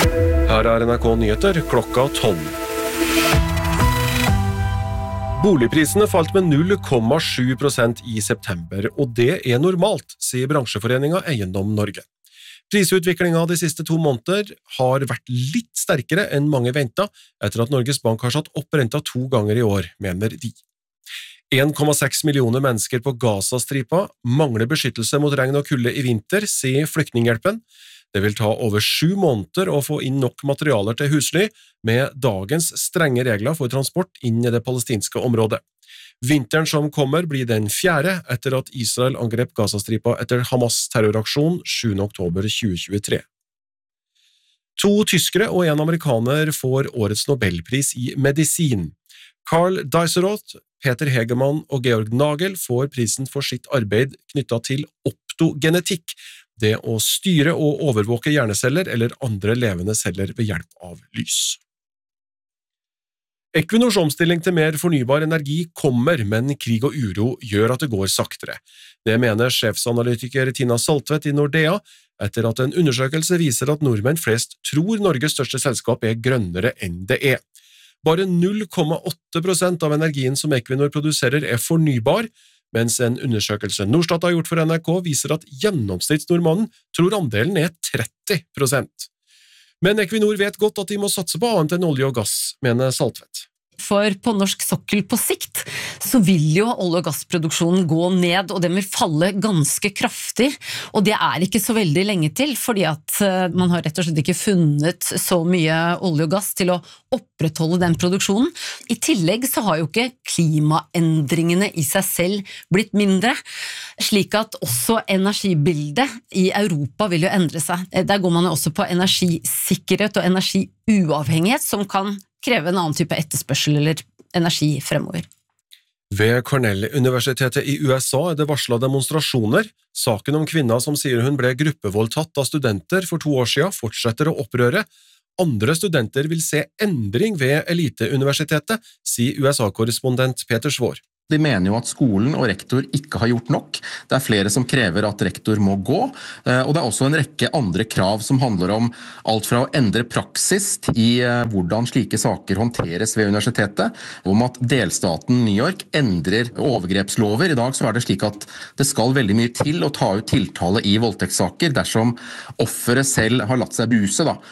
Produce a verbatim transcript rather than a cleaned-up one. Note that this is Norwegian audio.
Her er N R K Nyheter klokka tolv. Boligprisene falt med null komma sju prosent i september, og det er normalt, sier bransjeforeningen Eiendom Norge. Prisutviklingen de siste to måneder har vært litt sterkere enn mange ventet, etter at Norges Bank har satt opp renta to ganger i år, mener de. en komma seks millioner mennesker på Gazastripa mangler beskyttelse mot regn og kulde i vinter, sier Flyktninghjelpen. Det vil ta over sju måneder å få inn nok materialer til husly, med dagens strenge regler for transport inn i det palestinske området. Vinteren som kommer blir den fjerde etter at Israel angrep Gazastripa etter Hamas terroraksjon sjuende oktober tjue tjuetre. To tyskere og en amerikaner får årets Nobelpris i medisin. Karl Deiseroth, Peter Hegemann og Georg Nagel får prisen for sitt arbeid knyttet til optogenetikk, det å styre og overvåke hjerneceller eller andre levende celler ved hjelp av lys. Equinors omstilling til mer fornybar energi kommer, men krig og uro gjør at det går saktere. Det mener sjefsanalytiker Tina Saltvedt i Nordea, etter at en undersøkelse viser at nordmenn flest tror Norges største selskap er grønnere enn det er. Bare null komma åtte prosent av energien som Equinor produserer er fornybar, mens en undersøkelse Norstat har gjort for N R K viser at gjennomsnittsnordmannen tror andelen er tretti prosent. Men Equinor vet godt at de må satse på annet enn olje og gass, mener Saltvedt. For på norsk sokkel på sikt så vil jo olje- og gassproduksjonen gå ned, og den vil falle ganske kraftig, og det er ikke så veldig lenge til, fordi at man har rett og slett ikke funnet så mye olje og gass til å opprettholde den produksjonen. I tillegg så har jo ikke klimaendringene i seg selv blitt mindre, slik at også energibildet i Europa vil jo endre seg. Der går man jo også på energisikkerhet og energiuavhengighet, som kan kreve en annen type etterspørsel eller energi fremover. Ved Cornell-universitetet i U S A er det varslet demonstrasjoner. Saken om kvinna som sier hun ble gruppevoldtatt av studenter for to år siden fortsetter å opprøre. Andre studenter vil se endring ved eliteuniversitetet, sier U S A-korrespondent Peter Svår. De mener jo at skolen og rektor ikke har gjort nok. Det er flere som krever at rektor må gå, og det er også en rekke andre krav som handler om alt fra å endre praksis i hvordan slike saker håndteres ved universitetet, om at delstaten New York endrer overgrepslover. I dag så er det slik at det skal veldig mye til å ta ut tiltale i voldtektssaker dersom offeret selv har latt seg buse, da.